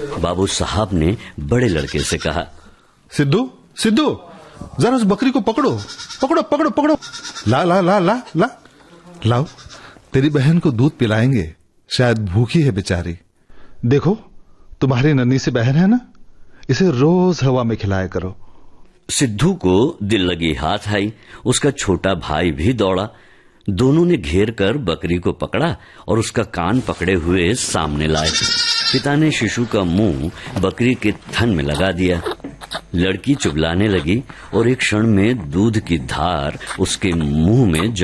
बाबू साहब ने बड़े लड़के से कहा, सिद्धू सिद्धू, जरा उस बकरी को पकड़ो पकड़ो पकड़ो पकड़ो। ला ला ला ला ला लाओ, तेरी बहन को दूध पिलाएंगे, शायद भूखी है बेचारी। देखो तुम्हारी नन्ही सी बहन है ना, इसे रोज हवा में खिलाया करो। सिद्धू को दिल लगी हाथ आई। उसका छोटा भाई भी दौड़ा। दोनों ने घेर कर बकरी को पकड़ा और उसका कान पकड़े हुए सामने लाए। पिता ने शिशु का मुंह बकरी के थन में लगा दिया। लड़की चुगलाने लगी और एक क्षण में दूध की धार उसके मुंह में